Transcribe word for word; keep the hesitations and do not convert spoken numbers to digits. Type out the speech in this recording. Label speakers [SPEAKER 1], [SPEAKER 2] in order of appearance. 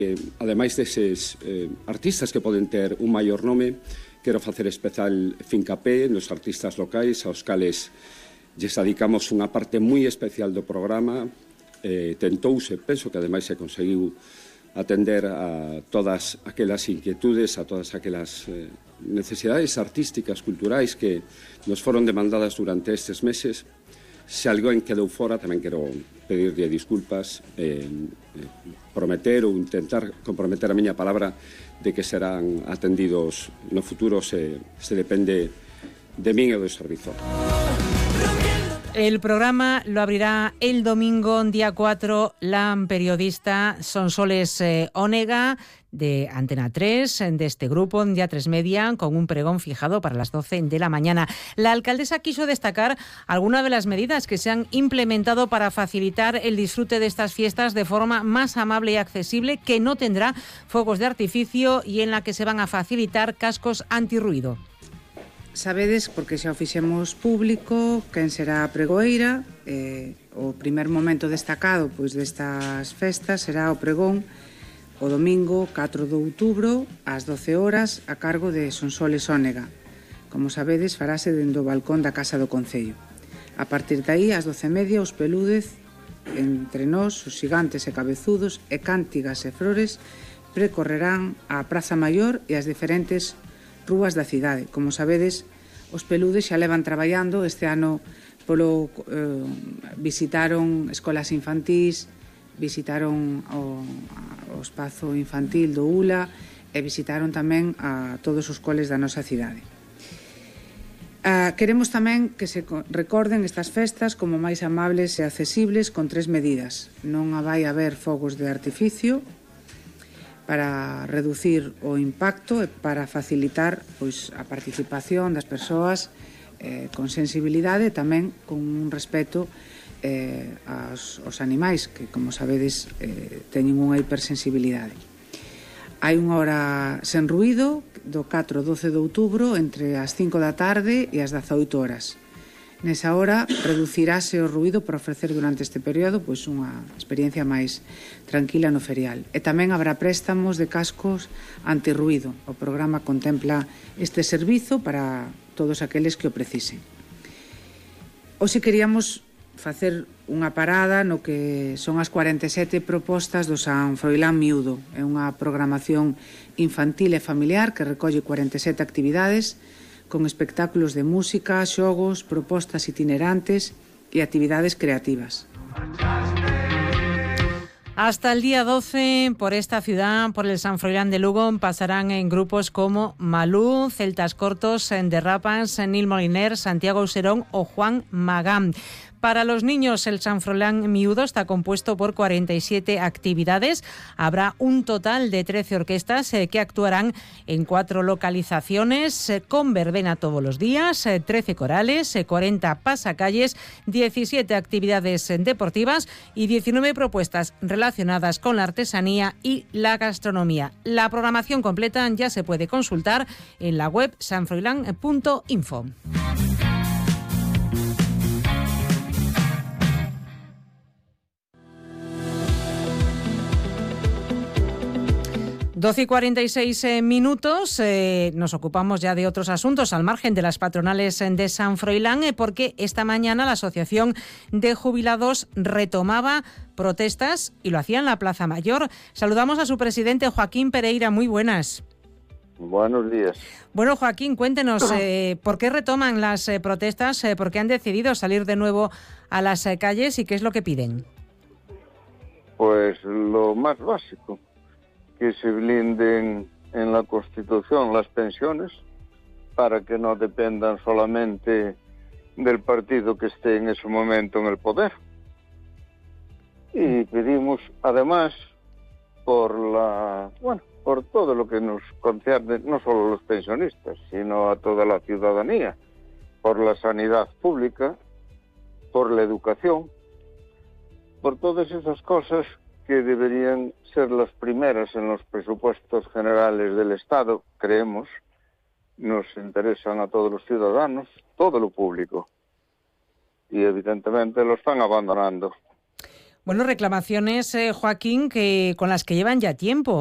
[SPEAKER 1] Eh, ademais deses eh, artistas que poden ter un maior nome, quero facer especial fincapé nos artistas locais aos cales lles dedicamos unha parte moi especial do programa. Eh, tentouse, penso que ademais se conseguiu atender a todas aquelas inquietudes, a todas aquelas eh, necesidades artísticas, culturais que nos foron demandadas durante estes meses. Se alguén quedou fora, tamén quero pedirlle disculpas, eh, eh, prometer ou intentar comprometer a miña palabra de que serán atendidos no futuro se, se depende de min e do servizo.
[SPEAKER 2] El programa lo abrirá el domingo, día cuatro, la periodista Sonsoles eh, Onega, de Antena tres, de este grupo, de A tres Media, con un pregón fijado para las doce de la mañana. La alcaldesa quiso destacar algunas de las medidas que se han implementado para facilitar el disfrute de estas fiestas de forma más amable y accesible, que no tendrá fuegos de artificio y en la que se van a facilitar cascos antirruido.
[SPEAKER 3] Sabedes, porque xa o fixemos público, quen será a pregoeira. Eh, o primer momento destacado pois destas festas será o pregón o domingo catro de outubro ás doce horas a cargo de Sonsoles Ónega. Como sabedes, farase dende o balcón da Casa do Concello. A partir de aí, ás doce e media, os pelúdez, entre nós, os xigantes e cabezudos, e cántigas e flores, precorrerán a Praza Maior e as diferentes rúas da cidade. Como sabedes, os peludes xa levan traballando. Este ano polo eh, visitaron escolas infantís, visitaron o, o espazo infantil do U L A e visitaron tamén a todos os coles da nosa cidade. Uh, queremos tamén que se recorden estas festas como máis amables e accesibles con tres medidas. Non vai haber fogos de artificio para reducir o impacto e para facilitar pois, a participación das persoas eh, con sensibilidade e tamén con un respeto eh, aos, aos animais que, como sabedes, eh, teñen unha hipersensibilidade. Hai unha hora sen ruído do catro ao doce de outubro entre as cinco da tarde e as dezaoito horas. Nesa hora reducirase o ruído para ofrecer durante este período pois, unha experiencia máis tranquila no ferial. E tamén habrá préstamos de cascos antirruído. O programa contempla este servizo para todos aqueles que o precisen. Hoxe queríamos facer unha parada no que son as cuarenta e sete propostas do San Froilán Miúdo. É unha programación infantil e familiar que recolle cuarenta e sete actividades con espectáculos de música, xogos, propostas itinerantes e actividades creativas.
[SPEAKER 2] Hasta el día doce, por esta ciudad, por el San Froilán de Lugo, pasarán en grupos como Malú, Celtas Cortos, Derrapas, Nil Moliner, Santiago Userón o Juan Magán. Para los niños, el San Froilán Miúdo está compuesto por cuarenta y siete actividades. Habrá un total de trece orquestas eh, que actuarán en cuatro localizaciones, eh, con verbena todos los días, eh, trece corales, eh, cuarenta pasacalles, diecisiete actividades eh, deportivas y diecinueve propuestas relacionadas con la artesanía y la gastronomía. La programación completa ya se puede consultar en la web san froilán punto info. doce y cuarenta y seis eh, minutos, eh, nos ocupamos ya de otros asuntos al margen de las patronales de San Froilán, eh, porque esta mañana la Asociación de Jubilados retomaba protestas y lo hacía en la Plaza Mayor. Saludamos a su presidente, Joaquín Pereira. Muy buenas.
[SPEAKER 4] Buenos días.
[SPEAKER 2] Bueno, Joaquín, cuéntenos, eh, ¿por qué retoman las eh, protestas? Eh, ¿Por qué han decidido salir de nuevo a las eh, calles y qué es lo que piden?
[SPEAKER 4] Pues lo más básico, que se blinden en la Constitución las pensiones para que no dependan solamente del partido que esté en ese momento en el poder. Y pedimos, además, por la, bueno, por todo lo que nos concierne, no solo a los pensionistas, sino a toda la ciudadanía, por la sanidad pública, por la educación, por todas esas cosas que deberían ser las primeras en los presupuestos generales del Estado, creemos, nos interesan a todos los ciudadanos, todo lo público, y evidentemente lo están abandonando.
[SPEAKER 2] Bueno, reclamaciones, eh, Joaquín, que con las que llevan ya tiempo.